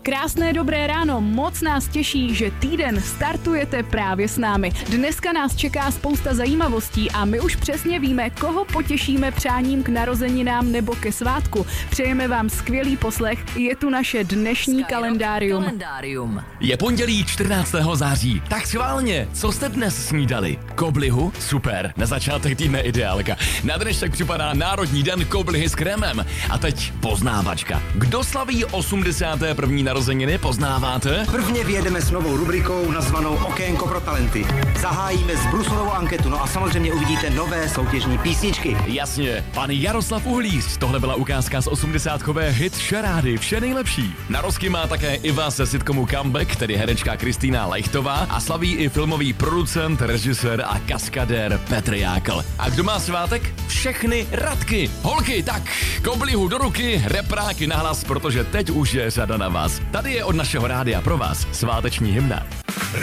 Krásné dobré ráno, moc nás těší, že týden startujete právě s námi. Dneska nás čeká spousta zajímavostí a my už přesně víme, koho potěšíme přáním k narozeninám nebo ke svátku. Přejeme vám skvělý poslech, je tu naše dnešní kalendárium. Je pondělí 14. září, tak schválně, co jste dnes snídali? Koblihu? Super, na začátek týdne ideálka. Na dnešek připadá Národní den koblihy s krémem. A teď poznávačka. Kdo slaví 81. narozeniny, poznáváte? Prvně vyjedeme s novou rubrikou nazvanou Okénko pro talenty. Zahájíme zbrusunovou anketu, no a samozřejmě uvidíte nové soutěžní písničky. Jasně, pan Jaroslav Uhlíř. Tohle byla ukázka z 80kové hit šarády Vše nejlepší. Narozky má také Iva se sitcomu Comeback, tedy herečka Kristýna Lejchtová, a slaví i filmový producent, režisér a kaskadér Petr Jákl. A kdo má svátek? Všechny Radky. Holky, tak koblihu do ruky, repráky nahlas, protože teď už je řada na vás. Tady je od našeho rádia pro vás sváteční hymna.